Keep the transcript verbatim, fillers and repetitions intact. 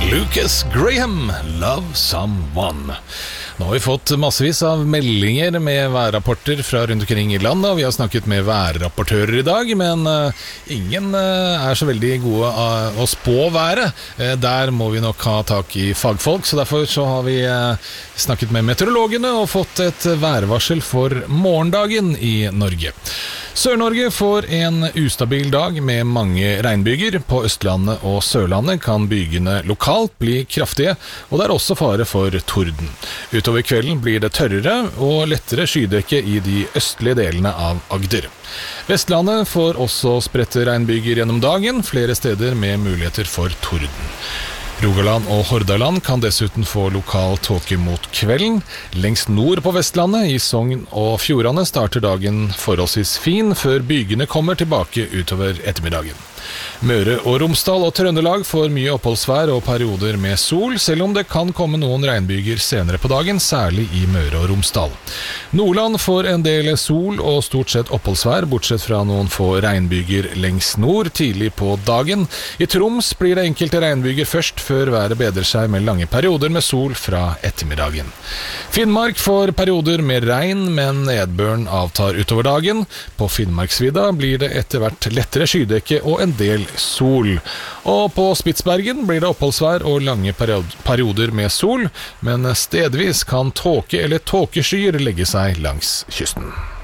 Lucas Graham, Love Someone. Nå har vi fått massevis av meldinger med værrapporter fra rundt omkring i landet, og vi har snakket med værrapportører i dag, men uh, ingen uh, er så veldig gode uh, å spå været. Uh, der må vi nok ha tak i fagfolk, så derfor så har vi uh, snakket med meteorologene og fått et værvarsel for morgendagen i Norge. Sør-Norge får en ustabil dag med mange regnbyger. På Østlandet og Sørlandet kan bygene lokalt bli kraftige, og det er også fare for torden. Utover kvelden blir det tørrere og lettere skydekke i de østlige delene av Agder. Vestlandet får også spredte regnbyger gjennom dagen, flere steder med muligheter for torden. Rogaland og Hordaland kan dessuten få lokal tåke mot kvelden. Lengst nord på Vestlandet, i Sogn og Fjordane, starter dagen forholdsvis fin før bygene kommer tilbake utover ettermiddagen. Møre og Romsdal og Trøndelag får mye oppholdsvær og perioder med sol, selv om det kan komme noen regnbyger senere på dagen, særlig i Møre og Romsdal. Nordland får en del sol og stort sett oppholdsvær, bortsett fra noen få regnbyger lengst nord tidlig på dagen. I Troms blir det enkelte regnbyger først, før været bedrer seg med lange perioder med sol fra ettermiddagen. Finnmark får perioder med regn, men nedbøren avtar utover dagen. På Finnmarksvidda blir det etter hvert lettere skydekke og en del sol. Og på Spitsbergen blir det oppholdsvær og lange perioder med sol, men stedvis kan tåke eller tåkeskyer legge seg langs kysten.